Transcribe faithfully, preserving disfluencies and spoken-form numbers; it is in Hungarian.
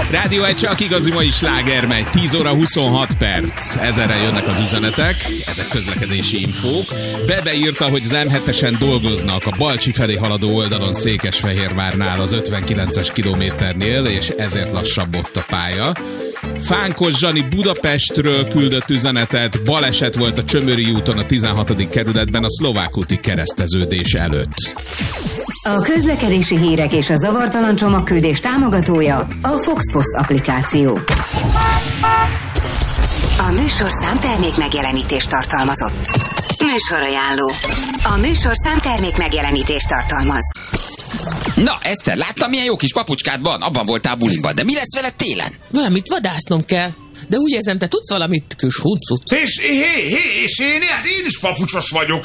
Rádió egy csak igazi mai sláger megy. tíz óra huszonhat perc. Ezerre jönnek az üzenetek, ezek közlekedési infók. Bebe írta, hogy az em hetesen dolgoznak a Balcsi felé haladó oldalon Székesfehérvárnál az ötvenkilences kilométernél, és ezért lassabb ott a pálya. Fánkos Zsani Budapestről küldött üzenetet, baleset volt a Csömöri úton a tizenhatodik kerületben a Szlovák úti kereszteződés előtt. A közlekedési hírek és a zavartalan csomagküldés támogatója a Foxpost applikáció. A műsorszám termék megjelenítést tartalmazott. Műsorajánló. A műsorszám termék megjelenítést tartalmaz. Na, Eszter, láttam, milyen jó kis papucskád van? Abban voltál buliban, de mi lesz veled télen? Valamit vadásznom kell. De úgy érzem, te tudsz valamit, kis huncut. És, hé, hé, és én, hát én is papucsos vagyok.